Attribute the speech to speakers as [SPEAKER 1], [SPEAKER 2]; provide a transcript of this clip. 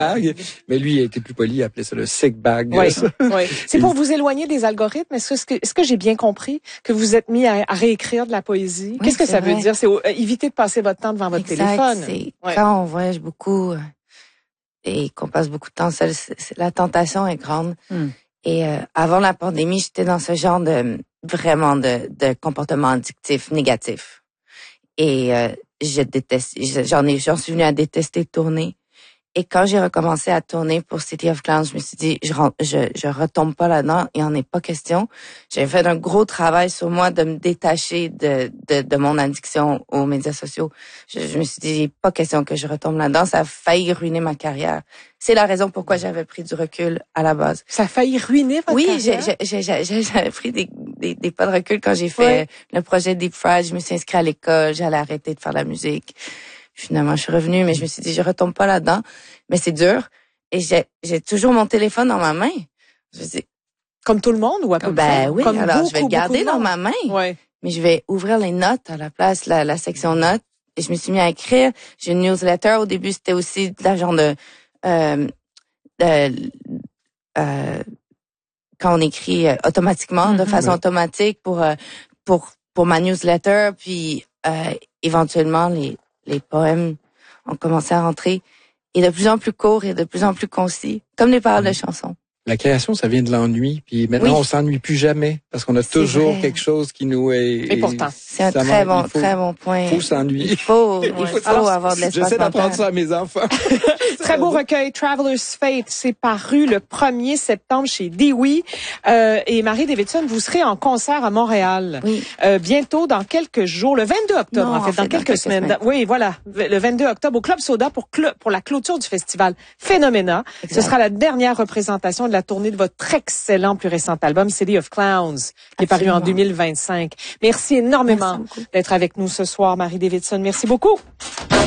[SPEAKER 1] bag. Mais lui, il a été plus poli, il appelait ça le sick bag.
[SPEAKER 2] Oui, oui. C'est pour vous éloigner des algorithmes. Est-ce que j'ai bien compris que vous êtes mis à réécrire de la poésie?
[SPEAKER 3] Oui,
[SPEAKER 2] Qu'est-ce que ça
[SPEAKER 3] vrai.
[SPEAKER 2] veut dire? C'est éviter de passer votre temps devant votre téléphone.
[SPEAKER 3] C'est quand on voyage beaucoup et qu'on passe beaucoup de temps seul, la tentation est grande. Et avant la pandémie, j'étais dans ce genre de comportement addictif négatif. Et j'en suis venue à détester tourner. Et quand j'ai recommencé à tourner pour City of Clowns, je me suis dit, je retombe pas là-dedans, il en est pas question. J'ai fait un gros travail sur moi de me détacher de mon addiction aux médias sociaux. Je me suis dit, pas question que je retombe là-dedans, ça a failli ruiner ma carrière. C'est la raison pourquoi j'avais pris du recul à la base.
[SPEAKER 2] Ça a failli ruiner votre carrière?
[SPEAKER 3] Oui, j'avais pris des pas de recul quand j'ai fait le projet Deep Fried. Je me suis inscrite à l'école, j'allais arrêter de faire de la musique. Finalement, je suis revenue, mais je me suis dit, je retombe pas là-dedans. Mais c'est dur. Et j'ai toujours mon téléphone dans ma main. Je dis,
[SPEAKER 2] comme tout le monde ou à peu près?
[SPEAKER 3] Oui,
[SPEAKER 2] comme
[SPEAKER 3] alors je vais le garder dans ma main.
[SPEAKER 2] Ouais.
[SPEAKER 3] Mais je vais ouvrir les notes à la place, la section notes. Et je me suis mis à écrire. J'ai une newsletter. Au début, c'était aussi de la genre quand on écrit automatiquement, de façon automatique pour ma newsletter. Puis éventuellement, les poèmes ont commencé à rentrer, et de plus en plus courts et de plus en plus concis, comme les paroles de chansons.
[SPEAKER 1] La création, ça vient de l'ennui, puis maintenant on s'ennuie plus jamais parce qu'on a toujours quelque chose qui nous est.
[SPEAKER 2] Et pourtant,
[SPEAKER 3] c'est un très bon point.
[SPEAKER 1] Il faut s'ennuyer.
[SPEAKER 3] Il faut avoir de l'espace.
[SPEAKER 1] J'essaie d'apprendre ça à mes enfants.
[SPEAKER 2] Très beau recueil, Traveler's Fate. C'est paru le 1er septembre chez Dewey. Et Marie Davidson, vous serez en concert à Montréal.
[SPEAKER 3] Oui.
[SPEAKER 2] Bientôt, dans quelques jours, le 22 octobre, dans quelques semaines. Oui, voilà. Le 22 octobre au Club Soda pour la clôture du festival Phénoména.
[SPEAKER 3] Exact.
[SPEAKER 2] Ce sera la dernière représentation de la tournée de votre excellent plus récent album, City of Clowns, qui est paru en 2025. Merci énormément d'être avec nous ce soir, Marie Davidson. Merci beaucoup.